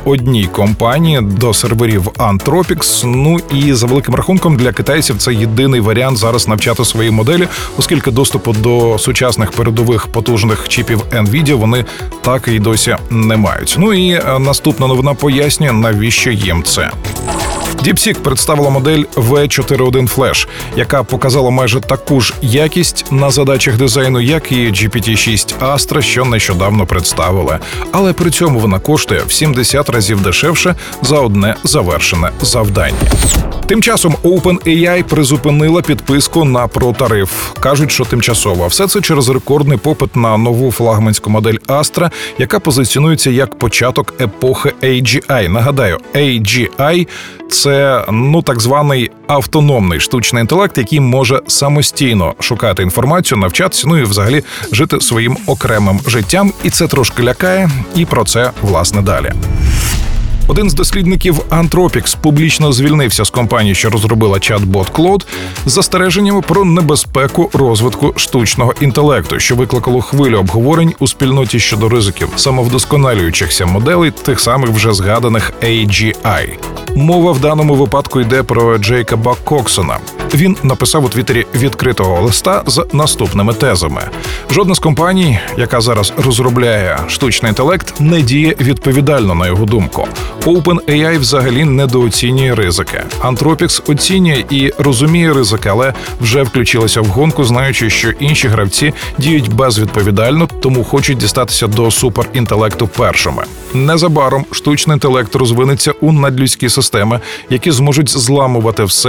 одній компанії до серверів Anthropic. Ну і за великим рахунком для китайців це єдиний варіант зараз навчати свої моделі, оскільки доступу до сучасних передових потужних чіпів NVIDIA вони так і досі не мають. Ну і наступна новина пояснює, навіщо їм це. DeepSeek представила модель V4.1 Flash, яка показала майже таку ж якість на задачах дизайну, як і GPT-6 Astra, що нещодавно представили. Але при цьому вона коштує в 70 разів дешевше за одне завершене завдання. Тим часом OpenAI призупинила підписку на Pro-тариф. Кажуть, що тимчасово. Все це через рекордний попит на нову флагманську модель Astra, яка позиціонується як початок епохи AGI. Нагадаю, AGI – це, так званий автономний штучний інтелект, який може самостійно шукати інформацію, навчатися, і взагалі жити своїм окремим життям. І це трошки лякає, і про це, власне, далі. Один з дослідників Anthropic публічно звільнився з компанії, що розробила чат-бот Claude, з застереженнями про небезпеку розвитку штучного інтелекту, що викликало хвилю обговорень у спільноті щодо ризиків самовдосконалюючихся моделей тих самих вже згаданих AGI. Мова в даному випадку йде про Джейкоба Коксона. Він написав у Твіттері відкритого листа з наступними тезами. Жодна з компаній, яка зараз розробляє штучний інтелект, не діє відповідально, на його думку. OpenAI взагалі недооцінює ризики. Anthropic оцінює і розуміє ризики, але вже включилася в гонку, знаючи, що інші гравці діють безвідповідально, тому хочуть дістатися до суперінтелекту першими. Незабаром штучний інтелект розвинеться у надлюдські системи, які зможуть зламувати все,